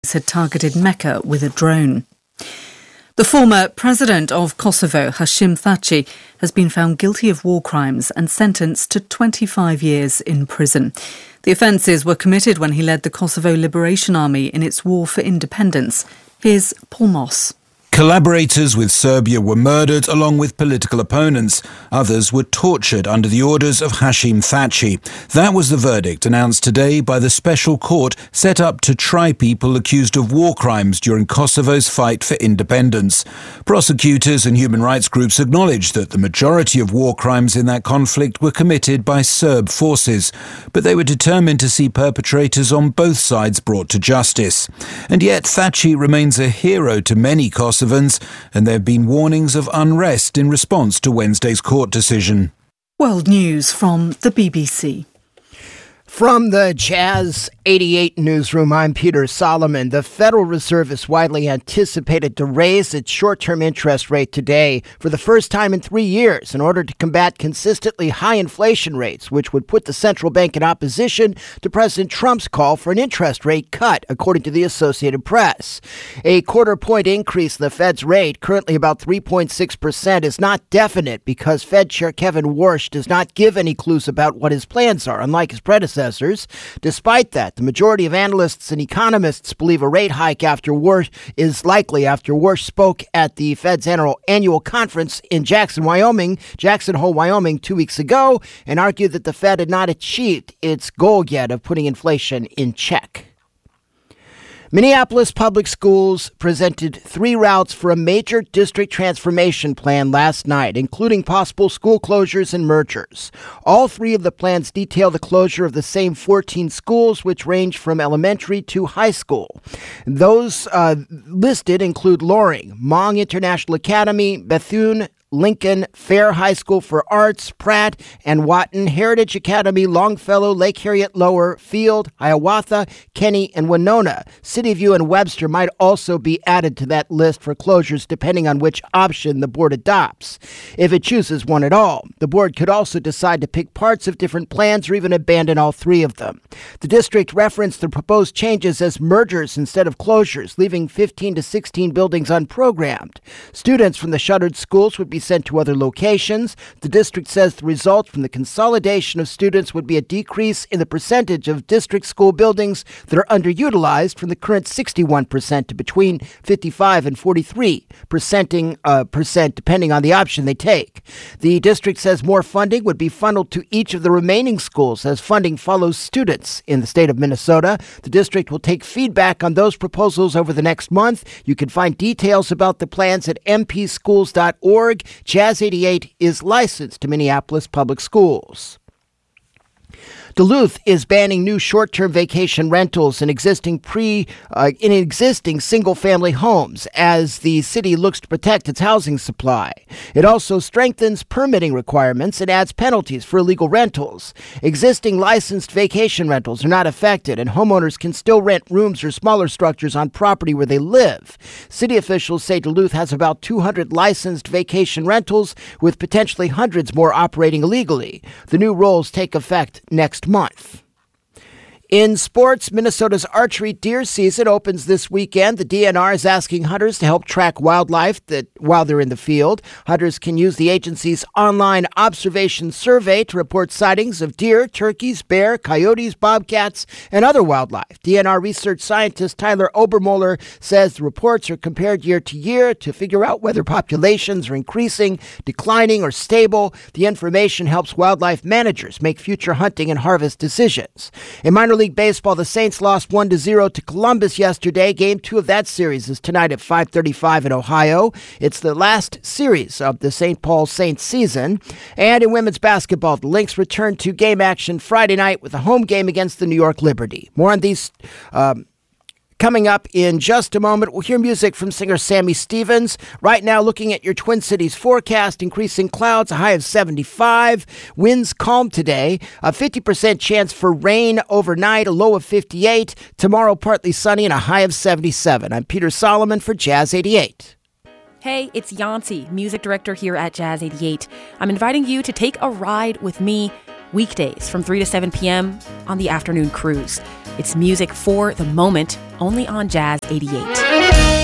had targeted Mecca with a drone. The former president of Kosovo, Hashim Thaçi, has been found guilty of war crimes and sentenced to 25 years in prison. The offences were committed when he led the Kosovo Liberation Army in its war for independence. Here's Paul Moss. Collaborators with Serbia were murdered along with political opponents. Others were tortured under the orders of Hashim Thaçi. That was the verdict announced today by the special court set up to try people accused of war crimes during Kosovo's fight for independence. Prosecutors and human rights groups acknowledged that the majority of war crimes in that conflict were committed by Serb forces, but they were determined to see perpetrators on both sides brought to justice. And yet Thaçi remains a hero to many Kosovans, and there have been warnings of unrest in response to Wednesday's court decision. World News from the BBC. From the Jazz 88 newsroom, I'm Peter Solomon. The Federal Reserve is widely anticipated to raise its short-term interest rate today for the first time in 3 years in order to combat consistently high inflation rates, which would put the central bank in opposition to President Trump's call for an interest rate cut, according to the Associated Press. A quarter-point increase in the Fed's rate, currently about 3.6%, is not definite because Fed Chair Kevin Warsh does not give any clues about what his plans are, unlike his predecessors. Despite that, the majority of analysts and economists believe a rate hike after Warsh is likely after Warsh spoke at the Fed's annual conference in Jackson Hole, Wyoming 2 weeks ago, and argued that the Fed had not achieved its goal yet of putting inflation in check. Minneapolis Public Schools presented 3 routes for a major district transformation plan last night, including possible school closures and mergers. All 3 of the plans detail the closure of the same 14 schools, which range from elementary to high school. Those listed include Loring, Hmong International Academy, Bethune, Lincoln, Fair High School for Arts, Pratt and Wotton, Heritage Academy, Longfellow, Lake Harriet Lower, Field, Hiawatha, Kenny, and Winona. City View and Webster might also be added to that list for closures depending on which option the board adopts. If it chooses one at all, the board could also decide to pick parts of different plans or even abandon all 3 of them. The district referenced the proposed changes as mergers instead of closures, leaving 15 to 16 buildings unprogrammed. Students from the shuttered schools would be sent to other locations. The district says the result from the consolidation of students would be a decrease in the percentage of district school buildings that are underutilized from the current 61% to between 55 and 43% depending on the option they take. The district says more funding would be funneled to each of the remaining schools as funding follows students in the state of Minnesota. The district will take feedback on those proposals over the next month. You can find details about the plans at mpschools.org. Jazz 88 is licensed to Minneapolis Public Schools. Duluth is banning new short-term vacation rentals in existing single-family homes as the city looks to protect its housing supply. It also strengthens permitting requirements and adds penalties for illegal rentals. Existing licensed vacation rentals are not affected, and homeowners can still rent rooms or smaller structures on property where they live. City officials say Duluth has about 200 licensed vacation rentals, with potentially hundreds more operating illegally. The new rules take effect next month. In sports, Minnesota's archery deer season opens this weekend. The DNR is asking hunters to help track wildlife while they're in the field. Hunters can use the agency's online observation survey to report sightings of deer, turkeys, bear, coyotes, bobcats, and other wildlife. DNR research scientist Tyler Obermoller says the reports are compared year to year to figure out whether populations are increasing, declining, or stable. The information helps wildlife managers make future hunting and harvest decisions. In minor league baseball, the Saints lost 1-0 to Columbus yesterday. Game 2 of that series is tonight at 5:35 in Ohio. It's the last series of the St. Paul Saints season. And in women's basketball, the Lynx return to game action Friday night with a home game against the New York Liberty. More on these coming up in just a moment. We'll hear music from singer Sammy Stevens. Right now, looking at your Twin Cities forecast, increasing clouds, a high of 75. Winds calm today. A 50% chance for rain overnight, a low of 58. Tomorrow, partly sunny and a high of 77. I'm Peter Solomon for Jazz 88. Hey, it's Yancy, music director here at Jazz 88. I'm inviting you to take a ride with me weekdays from 3 to 7 p.m. on the afternoon cruise. It's music for the moment, only on Jazz 88.